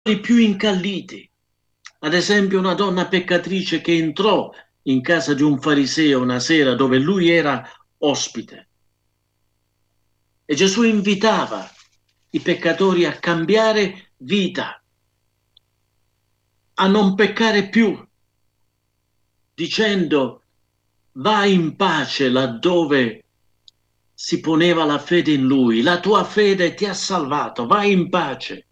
più incalliti. Ad esempio, una donna peccatrice che entrò in casa di un fariseo una sera dove lui era ospite. E Gesù invitava i peccatori a cambiare vita, a non peccare più, dicendo: vai in pace laddove si poneva la fede in lui, la tua fede ti ha salvato, vai in pace.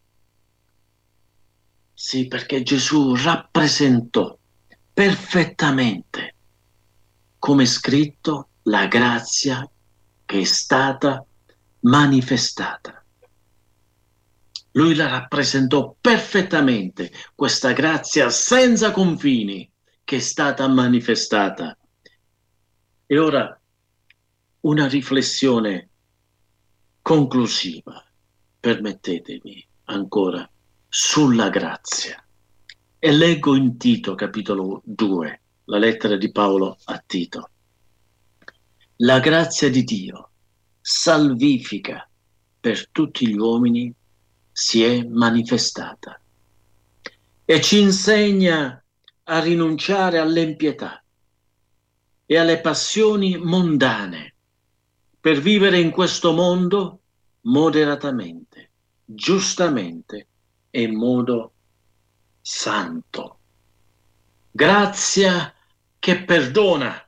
Sì, perché Gesù rappresentò perfettamente, come è scritto, la grazia che è stata manifestata. Lui la rappresentò perfettamente, questa grazia senza confini che è stata manifestata. E ora una riflessione conclusiva, permettetemi ancora, sulla grazia. E leggo in Tito, capitolo 2, la lettera di Paolo a Tito. La grazia di Dio, salvifica per tutti gli uomini, si è manifestata e ci insegna a rinunciare all'impietà e alle passioni mondane per vivere in questo mondo moderatamente, giustamente e in modo santo. Grazia che perdona,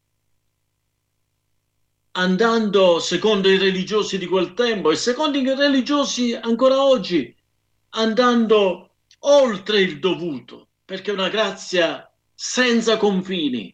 andando secondo i religiosi di quel tempo e secondo i religiosi ancora oggi, andando oltre il dovuto, perché è una grazia senza confini,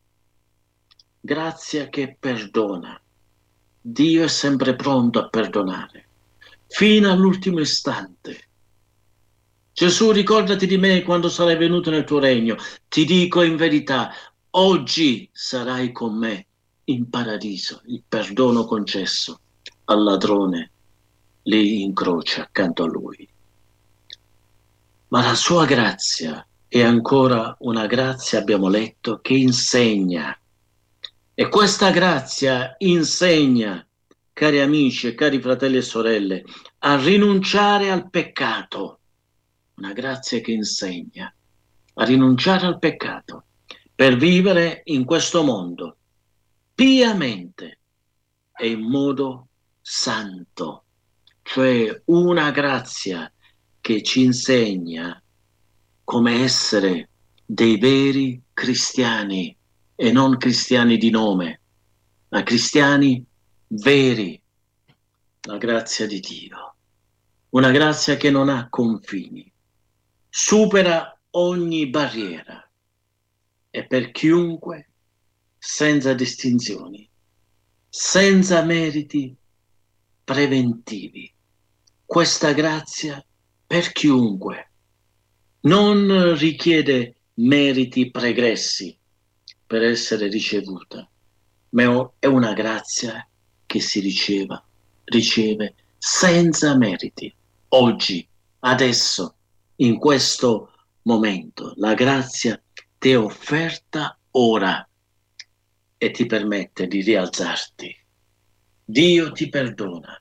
grazia che perdona. Dio è sempre pronto a perdonare, fino all'ultimo istante. Gesù, ricordati di me quando sarai venuto nel tuo regno. Ti dico in verità, oggi sarai con me in paradiso. Il perdono concesso al ladrone lì in croce accanto a lui. Ma la sua grazia è ancora una grazia, abbiamo letto, che insegna. E questa grazia insegna, cari amici e cari fratelli e sorelle, a rinunciare al peccato. Una grazia che insegna a rinunciare al peccato per vivere in questo mondo piamente e in modo santo, cioè una grazia che ci insegna come essere dei veri cristiani e non cristiani di nome, ma cristiani veri. La grazia di Dio, una grazia che non ha confini, supera ogni barriera e per chiunque, senza distinzioni, senza meriti preventivi. Questa grazia per chiunque non richiede meriti pregressi per essere ricevuta, ma è una grazia che si riceve senza meriti. Oggi, adesso, in questo momento, la grazia ti è offerta ora e ti permette di rialzarti. Dio ti perdona.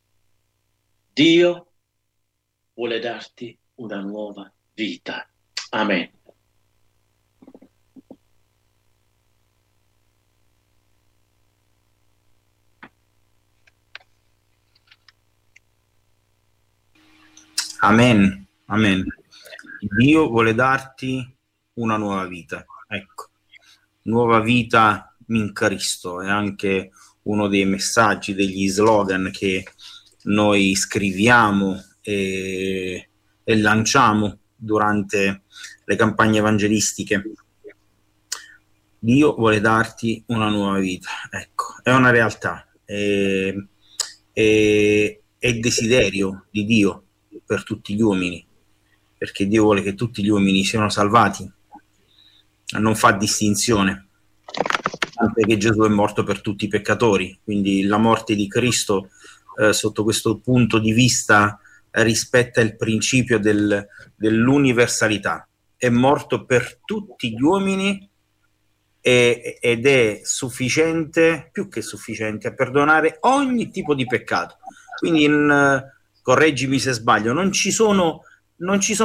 Dio vuole darti una nuova vita. Amen. Amen, amen. Dio vuole darti una nuova vita. Ecco, nuova vita in Cristo è anche uno dei messaggi, degli slogan che noi scriviamo e lanciamo durante le campagne evangelistiche. Dio vuole darti una nuova vita. Ecco, è una realtà, è desiderio di Dio per tutti gli uomini, perché Dio vuole che tutti gli uomini siano salvati, non fa distinzione, anche che Gesù è morto per tutti i peccatori, quindi la morte di Cristo sotto questo punto di vista rispetta il principio dell'universalità, è morto per tutti gli uomini ed è sufficiente, più che sufficiente, a perdonare ogni tipo di peccato. Quindi correggimi se sbaglio, non non ci sono